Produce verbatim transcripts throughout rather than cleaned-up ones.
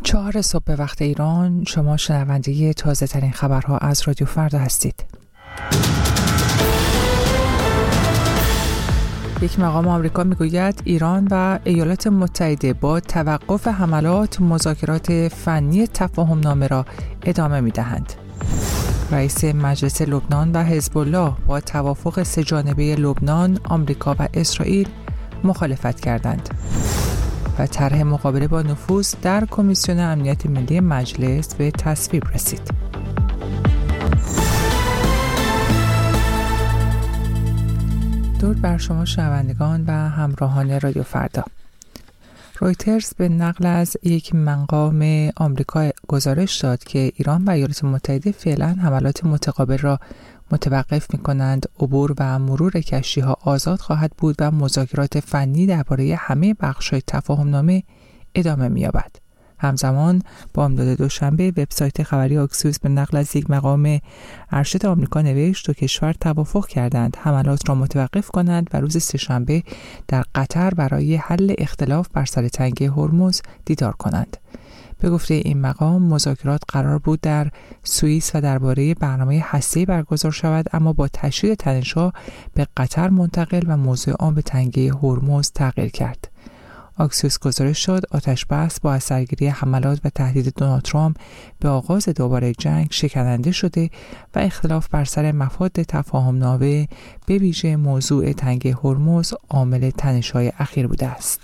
چهار صبح به وقت ایران. شما شنونده تازه ترین خبرها از رادیو فردا هستید. یک مقام آمریکا میگوید ایران و ایالات متحده با توقف حملات مذاکرات فنی تفاهم نامه را ادامه میدهند. رئیس مجلس لبنان و حزب الله با توافق سه جانبه لبنان، آمریکا و اسرائیل مخالفت کردند. و طرح مقابله با نفوذ در کمیسیون امنیت ملی مجلس به تصویب رسید. درود بر شما شنوندگان و همراهان رادیو فردا. رویترز به نقل از یک مقام آمریکا گزارش داد که ایران و ایالات متحده فعلا حملات متقابل را متوقف می‌کنند. عبور و مرور کشتی‌ها آزاد خواهد بود و مذاکرات فنی درباره همه بخش‌های تفاهم‌نامه ادامه می‌یابد. همزمان بامداد دوشنبه وبسایت خبری آکسیوس به نقل از یک مقام ارشد آمریکا نوشت دو کشور توافق کردند حملات را متوقف کنند و روز سه‌شنبه در قطر برای حل اختلاف بر سر تنگه هرمز دیدار کنند. به گفته این مقام مذاکرات قرار بود در سوئیس و درباره برنامه هسته‌ای برگزار شود، اما با تشدید تنش‌ها به قطر منتقل و موضوع آن به تنگه هرمز تغییر کرد. آکسیوس گزارش داد آتش بس با اثرگیری حملات و تهدید دونالد ترامپ به آغاز دوباره جنگ شکننده شده و اختلاف بر سر مفاد تفاهم‌نامه به ویژه موضوع تنگه هرمز عامل تنش‌های اخیر بوده است.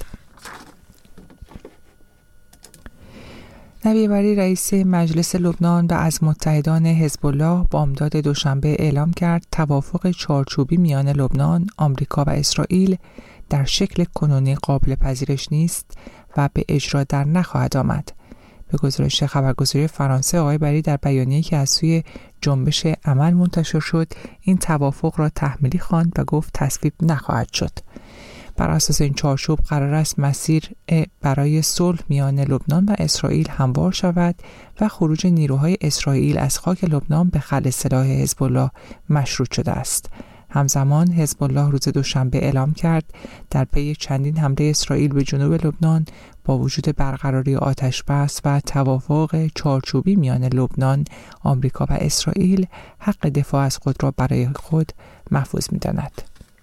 نویه وری رئیس مجلس لبنان و از متحدان حزب الله بامداد دوشنبه اعلام کرد توافق چارچوبی میان لبنان، آمریکا و اسرائیل در شکل کنونی قابل پذیرش نیست و به اجرا در نخواهد آمد. به گزارش خبرگزاری فرانسه، آقای بری در بیانیه‌ای که از سوی جنبش عمل منتشر شد این توافق را تحمیلی خواند و گفت تصویب نخواهد شد. بر اساس این چارچوب قرار است مسیر برای صلح میان لبنان و اسرائیل هموار شود و خروج نیروهای اسرائیل از خاک لبنان به خلع سلاح حزب الله مشروط شده است. همزمان حزب الله روز دوشنبه اعلام کرد در پی چندین حمله اسرائیل به جنوب لبنان با وجود برقراری آتش بس و توافق چارچوبی میان لبنان، آمریکا و اسرائیل حق دفاع از خود را برای خود محفوظ می‌داند.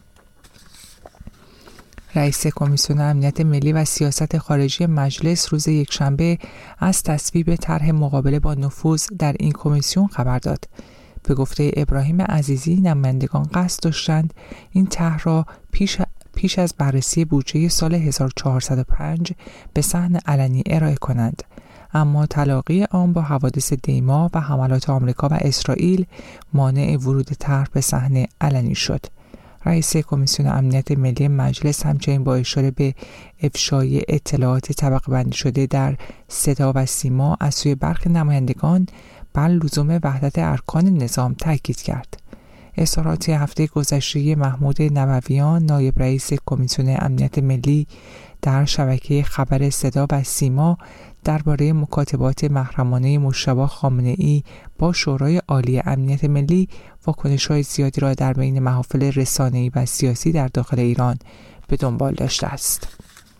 رئیس کمیسیون امنیت ملی و سیاست خارجی مجلس روز یکشنبه از تصویب طرح مقابله با نفوذ در این کمیسیون خبر داد. به گفته ابراهیم عزیزی نمایندگان قصد داشتند این طرح را پیش پیش از بررسی بودجه سال هزار و چهارصد و پنج به صحن علنی ارائه کنند، اما تلاقی آن با حوادث دیما و حملات آمریکا و اسرائیل مانع ورود طرح به صحن علنی شد. رئیس کمیسیون امنیت ملی مجلس همچنین با اشاره به افشای اطلاعات طبقه بندی شده در صدا و سیما از سوی برخی نمایندگان بر لزوم وحدت ارکان نظام تاکید کرد. اظهارات هفته گذشته محمود نبویان نایب رئیس کمیسیون امنیت ملی در شبکه خبر صدا و سیما درباره مکاتبات محرمانه مجتبی خامنه‌ای با شورای عالی امنیت ملی واکنش‌های زیادی را در بین محافل رسانه‌ای و سیاسی در داخل ایران به دنبال داشته است.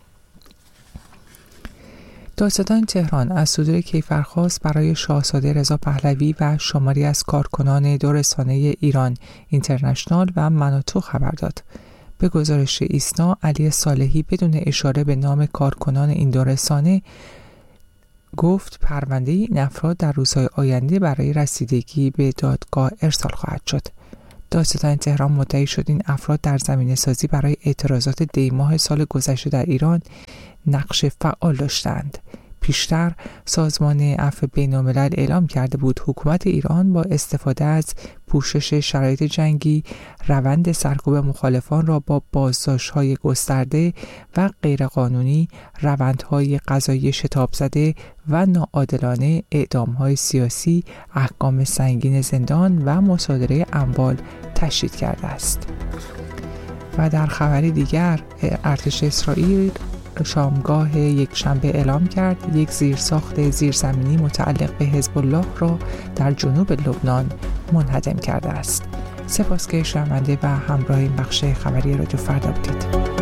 دادستان تهران از صدور کیفرخواست برای شاهزاده رضا پهلوی و شماری از کارکنان دو رسانه ایران اینترنشنال و منوتو خبر داد. به گزارش ایسنا، علی صالحی بدون اشاره به نام کارکنان این دو رسانه گفت پرونده این افراد در روزهای آینده برای رسیدگی به دادگاه ارسال خواهد شد. دادستان تهران مدعی شد این افراد در زمینه سازی برای اعتراضات دی ماه سال گذشته در ایران نقش فعال داشتند. پیشتر سازمان عفو بین‌الملل اعلام کرده بود حکومت ایران با استفاده از پوشش شرایط جنگی روند سرکوب مخالفان را با بازداشت‌های گسترده و غیرقانونی، روندهای قضایی شتاب زده و ناعادلانه، اعدام‌های سیاسی، احکام سنگین زندان و مصادره اموال تشدید کرده است. و در خبری دیگر ارتش اسرائیل شامگاه یک شنبه اعلام کرد یک زیرساخت زیرزمینی متعلق به حزب الله را در جنوب لبنان منهدم کرده است. سپاس که شنونده و همراه این بخش خبری رادیو فردا بودید.